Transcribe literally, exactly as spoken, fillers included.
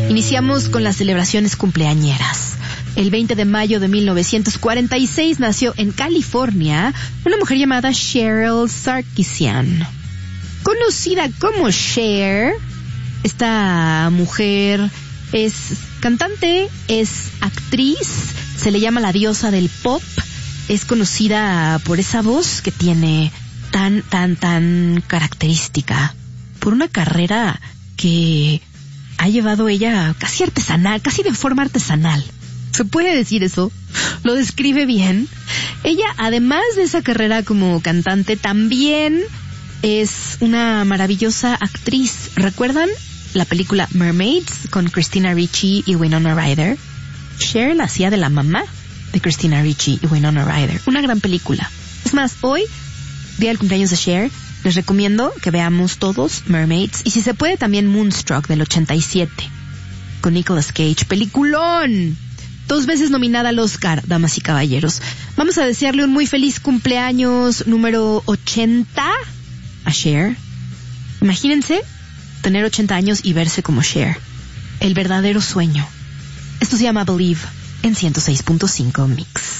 Iniciamos con las celebraciones cumpleañeras. El veinte de mayo de mil novecientos cuarenta y seis nació en California una mujer llamada Cheryl Sarkisian. Conocida como Cher, esta mujer es cantante, es actriz, se le llama la diosa del pop, es conocida por esa voz que tiene tan, tan, tan característica, por una carrera que ha llevado ella casi artesanal, casi de forma artesanal. ¿Se puede decir eso? ¿Lo describe bien? Ella, además de esa carrera como cantante, también es una maravillosa actriz. ¿Recuerdan la película Mermaids con Christina Ricci y Winona Ryder? Cher la hacía de la mamá de Christina Ricci y Winona Ryder. Una gran película. Es más, hoy, día del cumpleaños de Cher, les recomiendo que veamos todos Mermaids y si se puede también Moonstruck del ochenta y siete con Nicolas Cage. ¡Peliculón! Dos veces nominada al Oscar, damas y caballeros. Vamos a desearle un muy feliz cumpleaños número ochenta a Cher. Imagínense tener ochenta años y verse como Cher. El verdadero sueño. Esto se llama Believe en ciento seis punto cinco Mix.